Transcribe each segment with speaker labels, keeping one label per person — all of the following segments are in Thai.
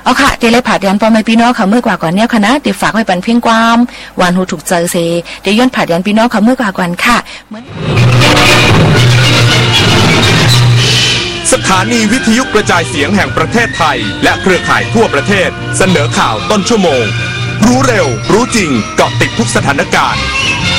Speaker 1: เอาค่ะเดี๋ยวเลยผ่าเดือนปอไม่พี่น้องค่ะเมื่อกว่าก่อนเนี่ยค่ะนะเดี๋ยวฝากไว้ปันเพียงความหวานหูถูกเจอเซเดี๋ยวย้อนผ่าเดือนพี่น้องค่ะเมื่อกว่าก่อนค่ะ
Speaker 2: สถานีวิทยุกระจายเสียงแห่งประเทศไทยและเครือข่ายทั่วประเทศเสนอข่าวต้นชั่วโมงรู้เร็วรู้จริงเกาะติดทุกสถานการณ์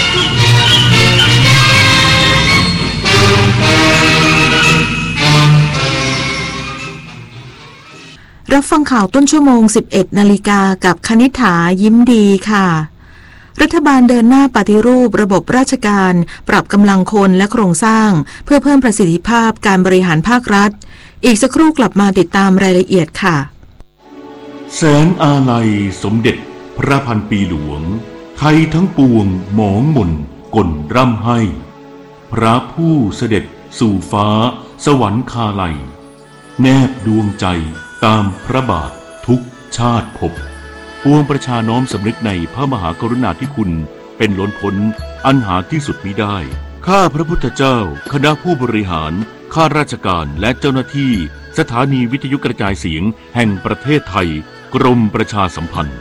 Speaker 3: รับฟังข่าวต้นชั่วโมง 11 นาฬิกากับคณิษฐายิ้มดีค่ะรัฐบาลเดินหน้าปฏิรูประบบราชการปรับกำลังคนและโครงสร้างเพื่อเพิ่มประสิทธิภาพการบริหารภาครัฐอีกสักครู่กลับมาติดตามรายละเอียดค่ะ
Speaker 4: แสงอาลัยสมเด็จพระพันปีหลวงไทยทั้งปวงหมองหม่นก่นร่ำให้พระผู้เสด็จสู่ฟ้าสวรรคาลัยแนบดวงใจตามพระบาททุกชาติภพปวงประชาน้อมสำนึกในพระมหากรุณาธิคุณเป็นล้นพ้นอันหาที่สุดมิได้ข้าพระพุทธเจ้าคณะผู้บริหารข้าราชการและเจ้าหน้าที่สถานีวิทยุกระจายเสียงแห่งประเทศไทยกรมประชาสัมพันธ์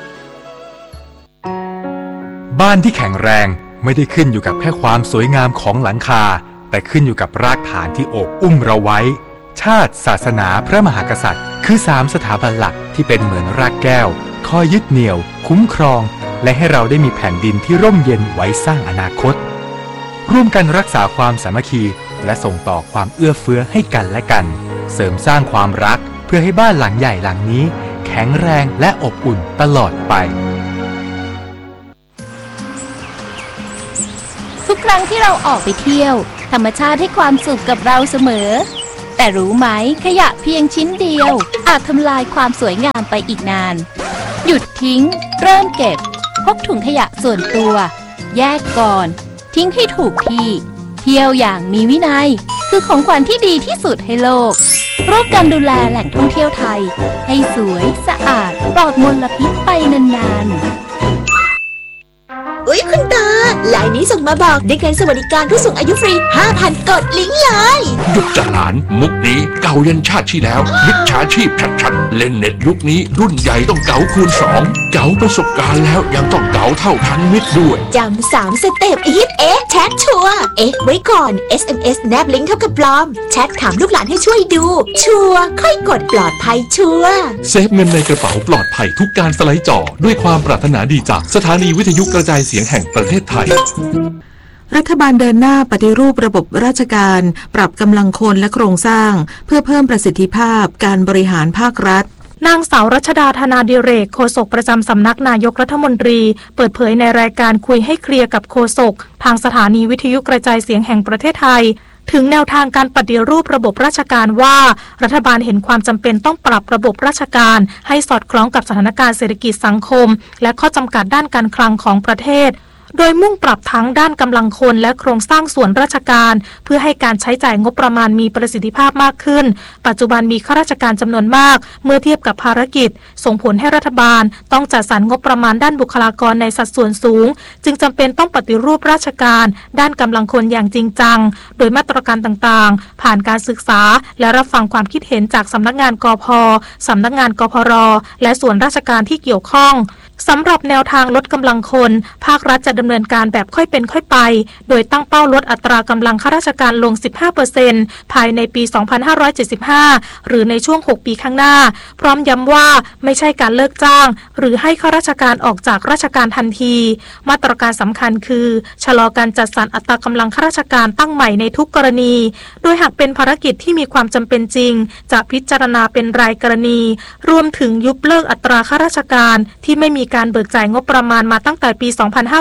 Speaker 5: บ้านที่แข็งแรงไม่ได้ขึ้นอยู่กับแค่ความสวยงามของหลังคาแต่ขึ้นอยู่กับรากฐานที่โอบอุ้มเราไว้ชาติศาสนาพระมหากษัตริย์คือ3สถาบันหลักที่เป็นเหมือนรากแก้วคอยยึดเหนี่ยวคุ้มครองและให้เราได้มีแผ่นดินที่ร่มเย็นไว้สร้างอนาคตร่วมกันรักษาความสามัคคีและส่งต่อความเอื้อเฟื้อให้กันและกันเสริมสร้างความรักเพื่อให้บ้านหลังใหญ่หลังนี้แข็งแรงและอบอุ่นตลอดไป
Speaker 6: ทุกครั้งที่เราออกไปเที่ยวธรรมชาติให้ความสุขกับเราเสมอแต่รู้ไหมขยะเพียงชิ้นเดียวอาจทำลายความสวยงามไปอีกนานหยุดทิ้งเริ่มเก็บพกถุงขยะส่วนตัวแยกก่อนทิ้งให้ถูกที่เที่ยวอย่างมีวินัยคือของขวัญที่ดีที่สุดให้โลกร่วมกันดูแลแหล่งท่องเที่ยวไทยให้สวยสะอาดปลอดมลพิษไปนานๆ
Speaker 7: อุ๊ยคุณตาไลน์นี้ส่งมาบอกได้เงินสวัสดิการผู้สูงอายุฟรี 5,000 กดลิงก์เลย
Speaker 8: หยุดจ่าหลานมุกนี้เก่ายันชาติที่แล้วมิจฉาชีพชัดๆเล่นเน็ตยุคนี้รุ่นใหญ่ต้องเก๋าคูณ2เก๋าประสบการณ์แล้วยังต้องเก๋าเท่าทันมิตรด้วย
Speaker 7: จำ3สเต็ปแชทชัวร์ไว้ก่อน SMS แนบลิงก์เท่ากับปลอมแชทถามลูกหลานให้ช่วยดูชัวร์ค่อยกดปลอดภัยชัวร์
Speaker 9: เซฟเงินในกระเป๋าปลอดภัยทุกการสไลด์จอด้วยความปรารถนาดีจากสถานีวิทยุกระจายเสียงแห่งประเทศไทย
Speaker 3: รัฐบาลเดินหน้าปฏิรูประบบราชการปรับกำลังคนและโครงสร้างเพื่อเพิ่มประสิทธิภาพการบริหารภาครัฐ
Speaker 10: นางสาวรัชดาธนาดิเรกโฆษกประจำสำนักนายกรัฐมนตรีเปิดเผยในรายการคุยให้เคลียร์กับโฆษกทางสถานีวิทยุกระจายเสียงแห่งประเทศไทยถึงแนวทางการปฏิรูประบบราชการว่ารัฐบาลเห็นความจำเป็นต้องปรับระบบราชการให้สอดคล้องกับสถานการณ์เศรษฐกิจสังคมและข้อจำกัดด้านการคลังของประเทศโดยมุ่งปรับทั้งด้านกำลังคนและโครงสร้างส่วนราชการเพื่อให้การใช้จ่ายงบประมาณมีประสิทธิภาพมากขึ้นปัจจุบันมีข้าราชการจำนวนมากเมื่อเทียบกับภารกิจส่งผลให้รัฐบาลต้องจัดสรรงบประมาณด้านบุคลากรในสัดส่วนสูงจึงจำเป็นต้องปฏิรูปราชการด้านกำลังคนอย่างจริงจังโดยมาตรการต่างๆผ่านการศึกษาและรับฟังความคิดเห็นจากสำนักงานกพ.สำนักงานกพร.และส่วนราชการที่เกี่ยวข้องสำหรับแนวทางลดกำลังคนภาครัฐจะดำเนินการแบบค่อยเป็นค่อยไปโดยตั้งเป้าลดอัตรากำลังข้าราชการลง 15% ภายในปี 2575 หรือในช่วง 6 ปีข้างหน้าพร้อมย้ำว่าไม่ใช่การเลิกจ้างหรือให้ข้าราชการออกจากราชการทันทีมาตรการสำคัญคือชะลอการจัดสรรอัตรากำลังข้าราชการตั้งใหม่ในทุกกรณีโดยหากเป็นภารกิจที่มีความจำเป็นจริงจะพิจารณาเป็นรายกรณีรวมถึงยุบเลิกอัตราข้าราชการที่ไม่มีการเบิกจ่ายงบประมาณมาตั้งแต่ปี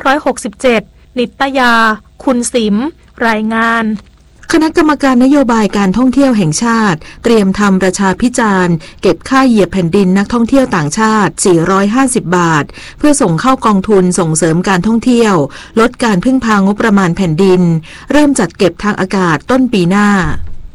Speaker 10: 2567 นิตยา คุณสิมรายงาน
Speaker 3: คณะกรรมการนโยบายการท่องเที่ยวแห่งชาติเตรียมทำประชาพิจารณ์เก็บค่าเหยียบแผ่นดินนักท่องเที่ยวต่างชาติ450 บาทเพื่อส่งเข้ากองทุนส่งเสริมการท่องเที่ยวลดการพึ่งพางบประมาณแผ่นดินเริ่มจัดเก็บทางอากาศต้นปีหน้า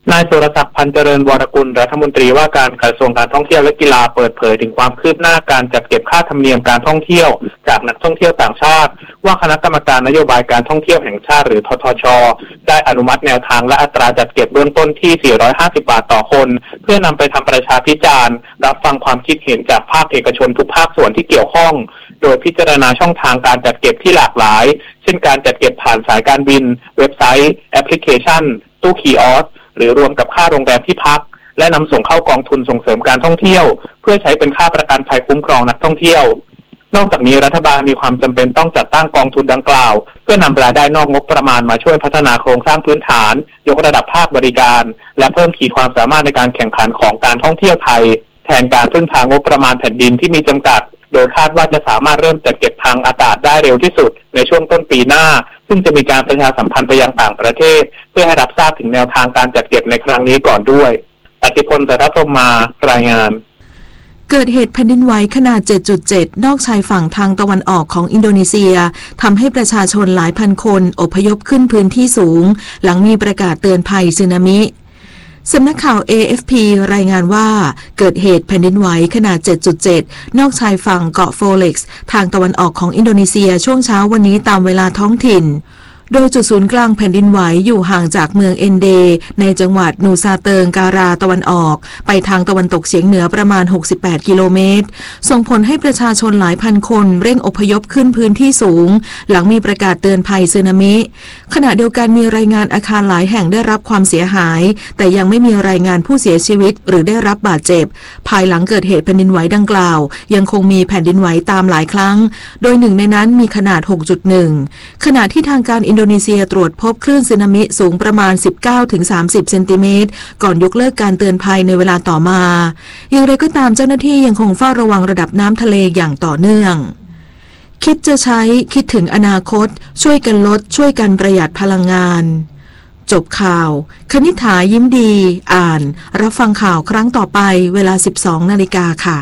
Speaker 11: นายสุรศักดิ์พันเจริญวรกุลรัฐมนตรีว่าการกระทรวงการท่องเที่ยวและกีฬาเปิดเผยถึงความคืบหน้าการจัดเก็บค่าธรรมเนียมการท่องเที่ยวจากนักท่องเที่ยวต่างชาติว่าคณะกรรมการนโยบายการท่องเที่ยวแห่งชาติหรือททช.ได้อนุมัติแนวทางและอัตราจัดเก็บเบื้องต้นที่450 บาทต่อคนเพื่อนำไปทำประชาพิจารณ์รับฟังความคิดเห็นจากภาคเอกชนทุกภาคส่วนที่เกี่ยวข้องโดยพิจารณาช่องทางการจัดเก็บที่หลากหลายเช่นการจัดเก็บผ่านสายการบินเว็บไซต์แอปพลิเคชันตู้คีออสหรือรวมกับค่าโรงแรมที่พักและนำส่งเข้ากองทุนส่งเสริมการท่องเที่ยวเพื่อใช้เป็นค่าประกันภัยคุ้มครองนักท่องเที่ยวนอกจากนี้รัฐบาลมีความจำเป็นต้องจัดตั้งกองทุนดังกล่าวเพื่อนำรายได้นอกงบประมาณมาช่วยพัฒนาโครงสร้างพื้นฐานยกระดับภาคบริการและเพิ่มขีดความสามารถในการแข่งขันของการท่องเที่ยวไทยแทนการพึ่งพางบประมาณแผ่นดินที่มีจำกัดโดยคาดว่าจะสามารถเริ่มจัดเก็บทางอากาศได้เร็วที่สุดในช่วงต้นปีหน้าซึ่งจะมีการประชาสัมพันธ์ไปยังต่างประเทศเพื่อให้รับทราบถึงแนวทางการจัดเก็บในครั้งนี้ก่อนด้วยอติพล สัทธพรหมมารายงาน
Speaker 3: เกิดเหตุแผ่นดินไหวขนาด 7.7 นอกชายฝั่งทางตะวันออกของอินโดนีเซียทำให้ประชาชนหลายพันคนอพยพขึ้นพื้นที่สูงหลังมีประกาศเตือนภัยสึนามิสำนักข่าว AFP รายงานว่าเกิดเหตุแผ่นดินไหวขนาด 7.7 นอกชายฝั่งเกาะโฟเล็กซ์ทางตะวันออกของอินโดนีเซียช่วงเช้าวันนี้ตามเวลาท้องถิ่นโดยจุดศูนย์กลางแผ่นดินไหวอยู่ห่างจากเมืองเอนเดในจังหวัดนูซาเติงการาตะวันออกไปทางตะวันตกเฉียงเหนือประมาณ68กิโลเมตรส่งผลให้ประชาชนหลายพันคนเร่งอพยพขึ้นพื้นที่สูงหลังมีประกาศเตือนภัยสึนามิขณะเดียวกันมีรายงานอาคารหลายแห่งได้รับความเสียหายแต่ยังไม่มีรายงานผู้เสียชีวิตหรือได้รับบาดเจ็บภายหลังเกิดเหตุแผ่นดินไหวดังกล่าวยังคงมีแผ่นดินไหวตามหลายครั้งโดยหนึ่งในนั้นมีขนาด 6.1 ขณะที่ทางการอินโดนีเซียตรวจพบคลื่นสึนามิสูงประมาณ 19-30 เซนติเมตรก่อนยกเลิกการเตือนภัยในเวลาต่อมาอย่างไรก็ตามเจ้าหน้าที่ยังคงเฝ้าระวังระดับน้ำทะเลอย่างต่อเนื่องคิดจะใช้คิดถึงอนาคตช่วยกันลดช่วยกันประหยัดพลังงานจบข่าวคณิษฐายิ้มดีอ่านรับฟังข่าวครั้งต่อไปเวลา 12 นาฬิกาค่ะ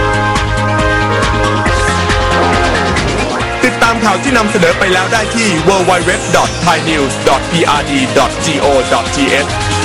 Speaker 2: ติดตามข่าวที่นำเสนอไปแล้วได้ที่ www.thainews.prd.go.th